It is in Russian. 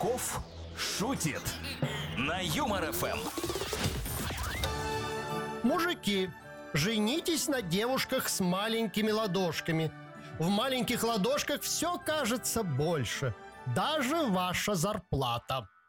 Качков шутит на Юмор ФМ. Мужики, женитесь на девушках с маленькими ладошками. В маленьких ладошках все кажется больше, даже ваша зарплата.